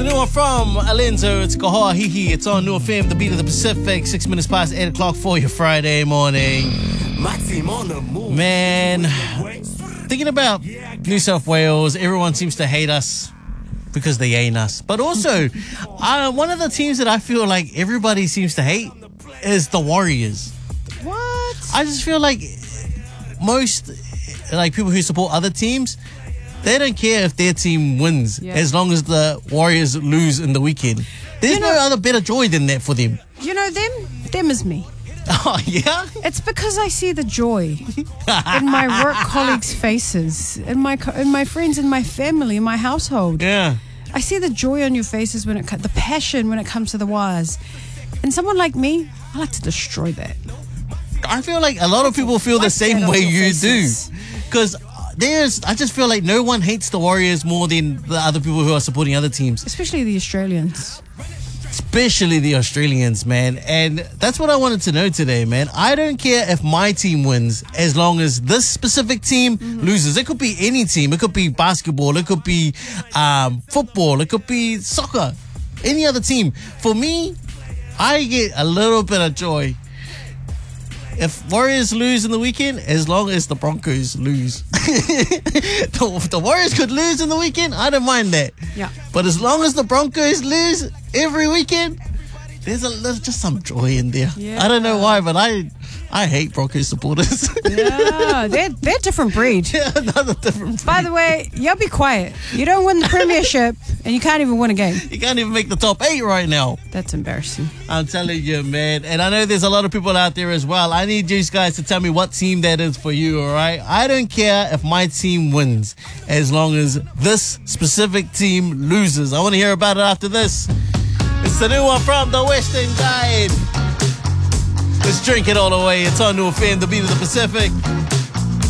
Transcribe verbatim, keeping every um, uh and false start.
The new one from Alenzo, it's Kahoa Hihi. It's on New F M, the beat of the Pacific. Six minutes past eight o'clock for your Friday morning. Man, thinking about New South Wales, everyone seems to hate us because they ain't us. But also, uh, one of the teams that I feel like everybody seems to hate is the Warriors. What? I just feel like most like people who support other teams, they don't care if their team wins Yeah. as long as the Warriors lose in the weekend. There's You know- no other better joy than that for them. You know, them, them is me. Oh, yeah? It's because I see the joy in my work colleagues' faces, in my co- in my friends, in my family, in my household. Yeah. I see the joy on your faces when it co- the passion when it comes to the Wires. And someone like me, I like to destroy that. I feel like a lot of people feel the Wipe same that off way your you faces. do. Because there's, I just feel like no one hates the Warriors more than the other people who are supporting other teams. Especially the Australians. Especially the Australians, man. And that's what I wanted to know today, man. I don't care if my team wins as long as this specific team mm-hmm. loses. It could be any team. It could be basketball. It could be um, football. It could be soccer. Any other team. For me, I get a little bit of joy if Warriors lose in the weekend, as long as the Broncos lose. the, the Warriors could lose in the weekend, I don't mind that. Yeah. But as long as the Broncos lose every weekend, there's a there's just some joy in there. Yeah. I don't know why, but I I hate Broncos supporters. Yeah, they're, they're a different breed. Yeah, another different By the way, y'all be quiet. You don't win the premiership and you can't even win a game. You can't even make the top eight right now. That's embarrassing. I'm telling you, man. And I know there's a lot of people out there as well. I need you guys to tell me what team that is for you, all right? I don't care if my team wins as long as this specific team loses. I want to hear about it after this. It's the new one from the Western Guide. Let's drink it all the way. It's on New F M, the beat of the Pacific.